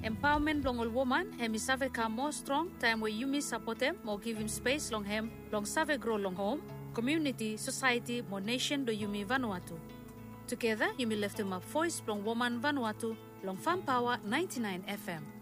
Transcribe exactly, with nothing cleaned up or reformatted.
Empowerment long all woman, hemi save ka more strong, time where you miss support him, more give him space long hem, long save grow long home, community, society, more nation do Yumi Vanuatu. Together, Yumi left him a voice long woman Vanuatu, long Farm Power ninety-nine F M.